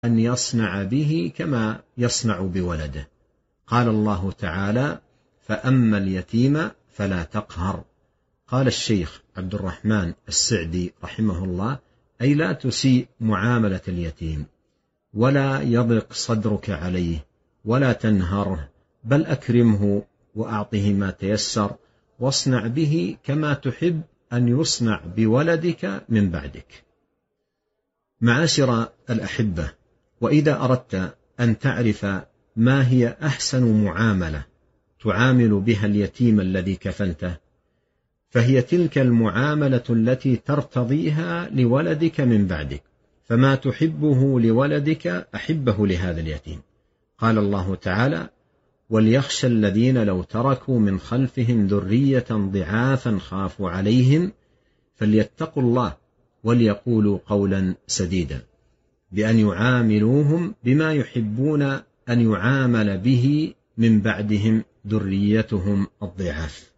أن يصنع به كما يصنع بولده. قال الله تعالى: فأما اليتيم فلا تقهر. قال الشيخ عبد الرحمن السعدي رحمه الله: أي لا تسيء معاملة اليتيم، ولا يضيق صدرك عليه، ولا تنهره، بل أكرمه وأعطه ما تيسر، واصنع به كما تحب أن يصنع بولدك من بعدك. معاشر الأحبة، وإذا أردت أن تعرف ما هي أحسن معاملة تعامل بها اليتيم الذي كفلته، فهي تلك المعاملة التي ترتضيها لولدك من بعدك، فما تحبه لولدك أحبه لهذا اليتيم. قال الله تعالى: وليخشى الذين لو تركوا من خلفهم ذرية ضعافا خافوا عليهم فليتقوا الله وليقولوا قولا سديدا، بأن يعاملوهم بما يحبون أن يعامل به من بعدهم ذريتهم الضعاف.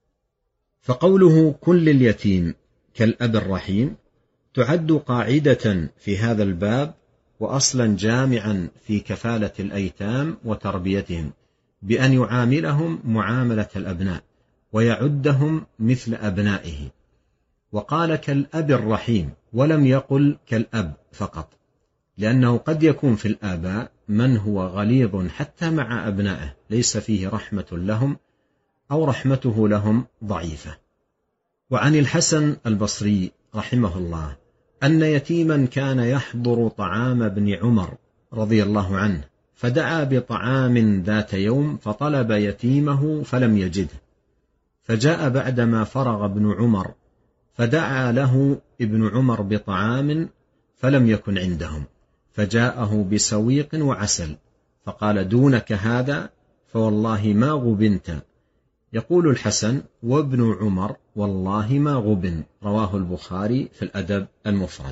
فقوله كل اليتيم كالأب الرحيم تعد قاعدة في هذا الباب، وأصلا جامعا في كفالة الأيتام وتربيتهم، بأن يعاملهم معاملة الأبناء ويعدهم مثل أبنائه. وقال كالأب الرحيم ولم يقل كالأب فقط، لأنه قد يكون في الآباء من هو غليظ حتى مع أبنائه ليس فيه رحمة لهم، أو رحمته لهم ضعيفة. وعن الحسن البصري رحمه الله أن يتيما كان يحضر طعام ابن عمر رضي الله عنه، فدعا بطعام ذات يوم فطلب يتيمه فلم يجده، فجاء بعدما فرغ ابن عمر فدعا له ابن عمر بطعام فلم يكن عندهم، فجاءه بسويق وعسل، فقال: دونك هذا فوالله ما غبنت. يقول الحسن: وابن عمر والله ما غبن. رواه البخاري في الأدب المفرد.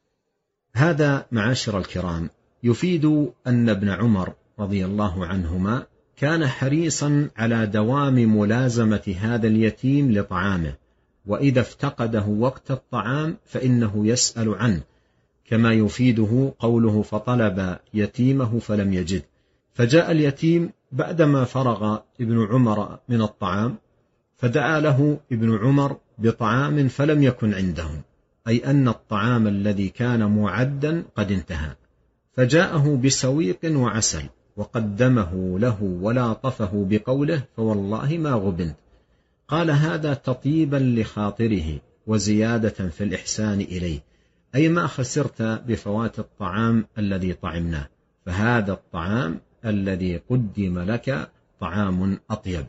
هذا معاشر الكرام يفيد أن ابن عمر رضي الله عنهما كان حريصا على دوام ملازمة هذا اليتيم لطعامه، وإذا افتقده وقت الطعام فإنه يسأل عنه، كما يفيده قوله: فطلب يتيمه فلم يجد. فجاء اليتيم بعدما فرغ ابن عمر من الطعام، فدعا له ابن عمر بطعام فلم يكن عندهم، أي أن الطعام الذي كان معدا قد انتهى، فجاءه بسويق وعسل وقدمه له ولاطفه بقوله: فوالله ما غبنت. قال هذا تطيبا لخاطره وزيادة في الإحسان إليه، أي ما خسرت بفوات الطعام الذي طعمناه، فهذا الطعام الذي قدم لك طعام أطيب.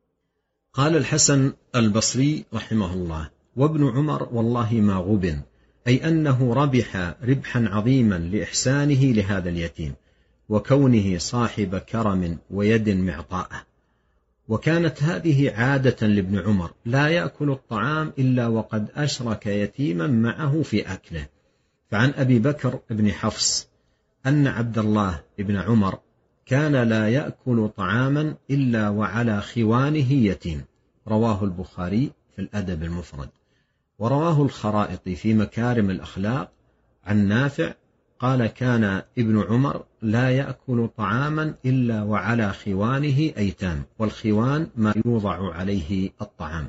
قال الحسن البصري رحمه الله: وابن عمر والله ما غبن، أي أنه ربح ربحا عظيما لإحسانه لهذا اليتيم وكونه صاحب كرم ويد معطاءة. وكانت هذه عادة لابن عمر، لا يأكل الطعام إلا وقد أشرك يتيما معه في أكله. فعن أبي بكر بن حفص أن عبد الله بن عمر كان لا يأكل طعاما إلا وعلى خوانه يتيم. رواه البخاري في الأدب المفرد. ورواه الخرائطي في مكارم الأخلاق عن نافع قال: كان ابن عمر لا يأكل طعاما إلا وعلى خوانه أيتام، والخوان ما يوضع عليه الطعام.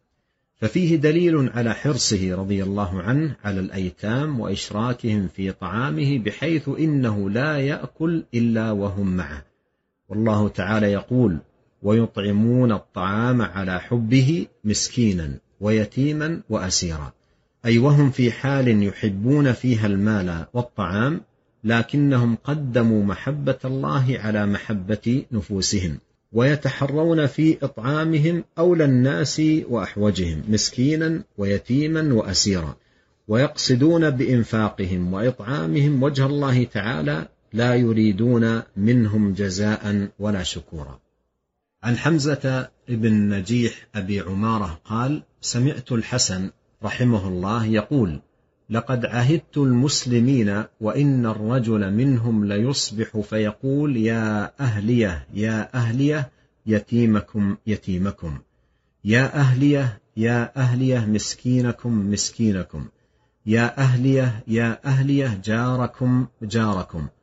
ففيه دليل على حرصه رضي الله عنه على الأيتام وإشراكهم في طعامه، بحيث إنه لا يأكل إلا وهم معه. والله تعالى يقول: ويطعمون الطعام على حبه مسكينا ويتيما وأسيرا، أي وهم في حال يحبون فيها المال والطعام، لكنهم قدموا محبة الله على محبة نفوسهم، ويتحرون في إطعامهم أولى الناس وأحوجهم مسكينا ويتيما وأسيرا، ويقصدون بإنفاقهم وإطعامهم وجه الله تعالى، لا يريدون منهم جزاء ولا شكورا. عن حمزة بن نجيح أبي عمارة قال: سمعت الحسن رحمه الله يقول: لقد عهدت المسلمين وإن الرجل منهم ليصبح فيقول: يا أهليه يا أهليه يتيمكم يتيمكم، يا أهليه يا أهليه مسكينكم مسكينكم، يا أهلية يا أهلية جاركم جاركم